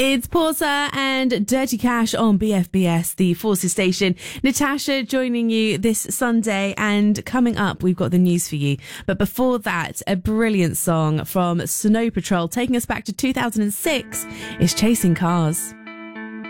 It's Porter and Dirty Cash on BFBS, the Forces station. Natasha joining you this Sunday, and coming up, we've got the news for you. But before that, a brilliant song from Snow Patrol taking us back to 2006 is Chasing Cars.